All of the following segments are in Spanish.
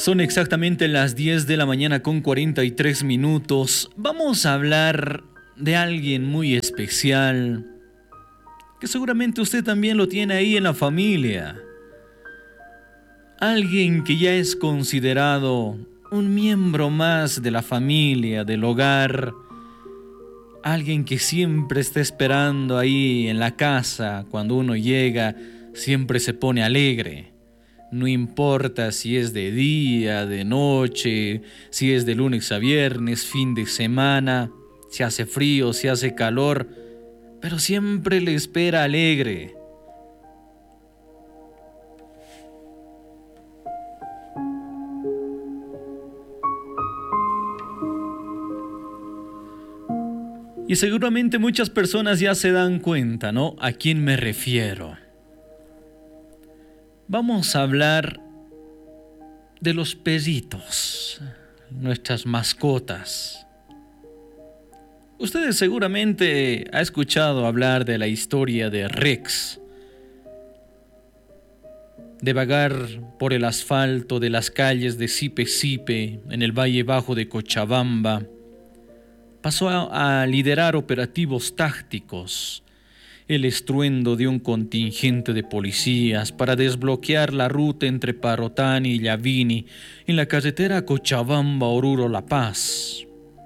Son exactamente las 10 de la mañana con 43 minutos. Vamos a hablar de alguien muy especial, que seguramente usted también lo tiene ahí en la familia. Alguien que ya es considerado un miembro más de la familia, del hogar. Alguien que siempre está esperando ahí en la casa. Cuando uno llega, siempre se pone alegre. No importa si es de día, de noche, si es de lunes a viernes, fin de semana, si hace frío, si hace calor, pero siempre le espera alegre. Y seguramente muchas personas ya se dan cuenta, ¿no? ¿A quién me refiero? Vamos a hablar de los perritos, nuestras mascotas. Ustedes seguramente han escuchado hablar de la historia de Rex, de vagar por el asfalto de las calles de Sipe Sipe en el Valle Bajo de Cochabamba. Pasó a liderar operativos tácticos, el estruendo de un contingente de policías para desbloquear la ruta entre Parotani y Llavini en la carretera Cochabamba-Oruro-La Paz.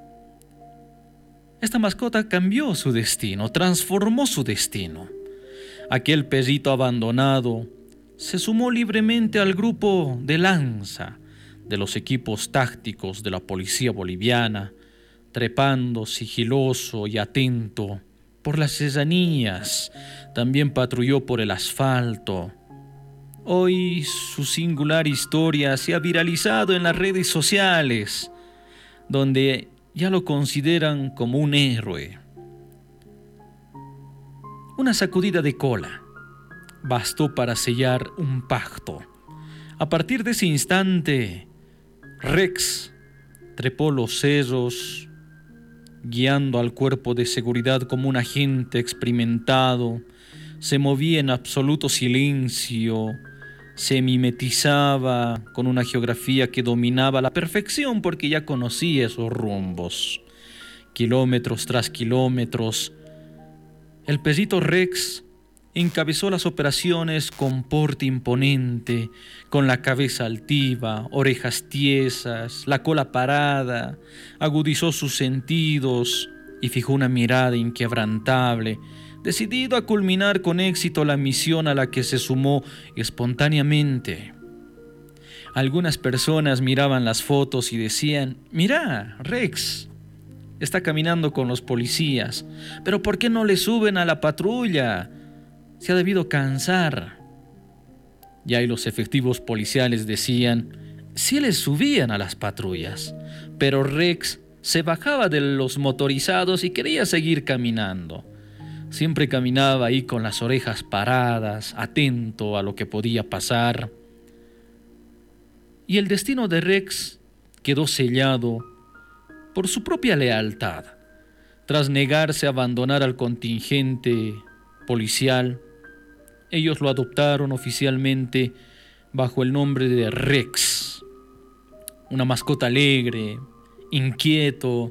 Esta mascota cambió su destino, transformó su destino. Aquel perrito abandonado se sumó libremente al grupo de lanza de los equipos tácticos de la policía boliviana, trepando sigiloso y atento por las serranías, también patrulló por el asfalto. Hoy su singular historia se ha viralizado en las redes sociales, donde ya lo consideran como un héroe. Una sacudida de cola bastó para sellar un pacto. A partir de ese instante, Rex trepó los cerros, guiando al cuerpo de seguridad como un agente experimentado. Se movía en absoluto silencio, se mimetizaba con una geografía que dominaba a la perfección porque ya conocía esos rumbos. Kilómetros tras kilómetros, el perrito Rex encabezó las operaciones con porte imponente, con la cabeza altiva, orejas tiesas, la cola parada, agudizó sus sentidos y fijó una mirada inquebrantable, decidido a culminar con éxito la misión a la que se sumó espontáneamente. Algunas personas miraban las fotos y decían: «Mira, Rex está caminando con los policías, pero ¿por qué no le suben a la patrulla? Se ha debido cansar». Y ahí los efectivos policiales decían: sí les subían a las patrullas, pero Rex se bajaba de los motorizados y quería seguir caminando. Siempre caminaba ahí con las orejas paradas, atento a lo que podía pasar. Y el destino de Rex quedó sellado por su propia lealtad. Tras negarse a abandonar al contingente policial, ellos lo adoptaron oficialmente bajo el nombre de Rex, una mascota alegre, inquieto.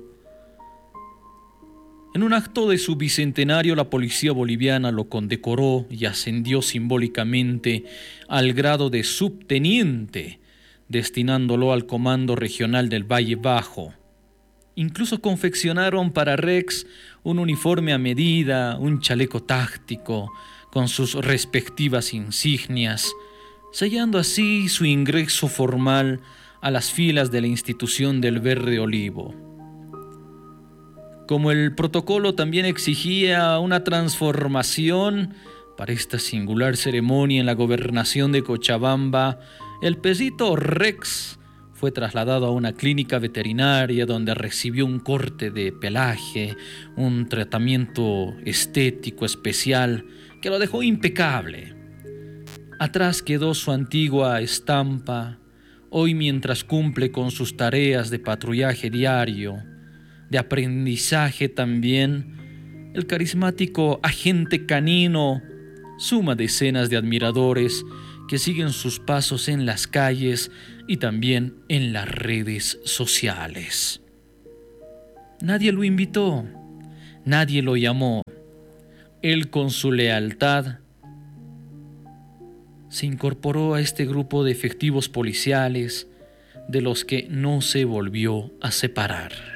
En un acto de su bicentenario, la policía boliviana lo condecoró y ascendió simbólicamente al grado de subteniente, destinándolo al Comando Regional del Valle Bajo. Incluso confeccionaron para Rex un uniforme a medida, un chaleco táctico, con sus respectivas insignias, sellando así su ingreso formal a las filas de la institución del Verde Olivo. Como el protocolo también exigía una transformación para esta singular ceremonia en la gobernación de Cochabamba, el perrito Rex fue trasladado a una clínica veterinaria donde recibió un corte de pelaje, un tratamiento estético especial que lo dejó impecable. Atrás quedó su antigua estampa, hoy mientras cumple con sus tareas de patrullaje diario, de aprendizaje también, el carismático agente canino suma decenas de admiradores que siguen sus pasos en las calles y también en las redes sociales. Nadie lo invitó, nadie lo llamó. Él, con su lealtad, se incorporó a este grupo de efectivos policiales de los que no se volvió a separar.